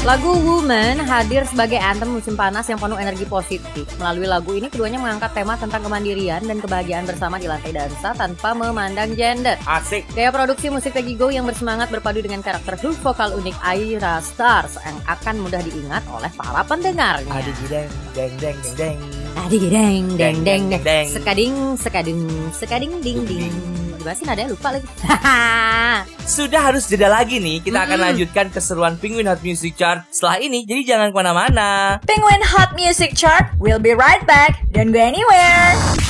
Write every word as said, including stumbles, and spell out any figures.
Lagu Woman hadir sebagai anthem musim panas yang penuh energi positif. Melalui lagu ini keduanya mengangkat tema tentang kemandirian dan kebahagiaan bersama di lantai dansa tanpa memandang gender. Asik. Gaya produksi musik Peggy Go yang bersemangat berpadu dengan karakter hook vokal unik Aira Stars yang akan mudah diingat oleh para pendengarnya. Adi deng deng deng deng deng. Adi deng deng deng deng. deng. Sekading sekading sekading ding ding. Gimana sih nadanya lupa lagi. Sudah harus jeda lagi nih. Kita akan Mm-mm. lanjutkan keseruan Penguin Hot Music Chart setelah ini. Jadi jangan kemana-mana. Penguin Hot Music Chart will be right back. Don't go anywhere.